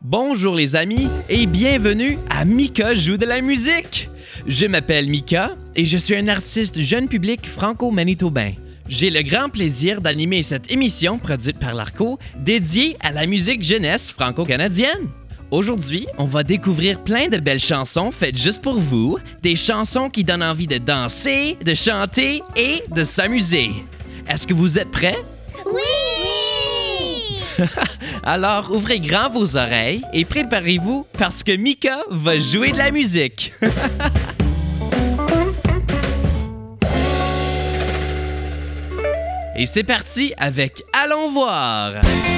Bonjour les amis et bienvenue à Mika joue de la musique. Je m'appelle Mika et je suis un artiste jeune public franco-manitobain. J'ai le grand plaisir d'animer cette émission produite par l'ARCO dédiée à la musique jeunesse franco-canadienne. Aujourd'hui, on va découvrir plein de belles chansons faites juste pour vous, des chansons qui donnent envie de danser, de chanter et de s'amuser. Est-ce que vous êtes prêts? Oui! Alors, ouvrez grand vos oreilles et préparez-vous parce que Mika va jouer de la musique. Et c'est parti avec Allons voir!